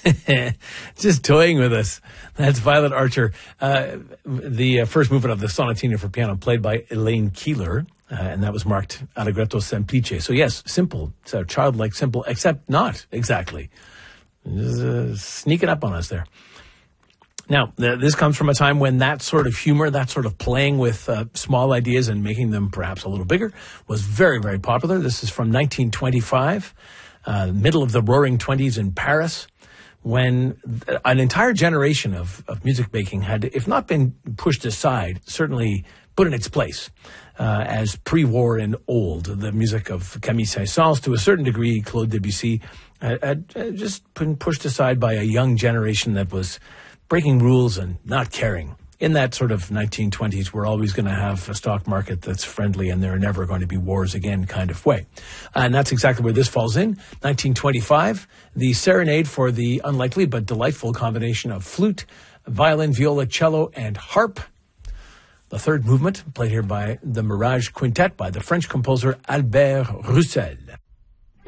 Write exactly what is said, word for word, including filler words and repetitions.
Just toying with us. That's Violet Archer. Uh, the uh, first movement of the Sonatina for piano played by Elaine Keeler, uh, and that was marked Allegretto Semplice. So yes, simple. So childlike simple, except not exactly. Just, uh, sneaking up on us there. Now, th- this comes from a time when that sort of humor, that sort of playing with uh, small ideas and making them perhaps a little bigger was very, very popular. This is from nineteen twenty-five, uh, middle of the roaring twenties in Paris, when an entire generation of, of music making had, if not been pushed aside, certainly put in its place uh, as pre-war and old. The music of Camille Saint-Saëns, to a certain degree, Claude Debussy, had, had just been pushed aside by a young generation that was breaking rules and not caring. In that sort of nineteen twenties, we're always going to have a stock market that's friendly and there are never going to be wars again kind of way. And that's exactly where this falls in. nineteen twenty-five, the serenade for the unlikely but delightful combination of flute, violin, viola, cello, and harp. The third movement, played here by the Mirage Quintet by the French composer Albert Roussel.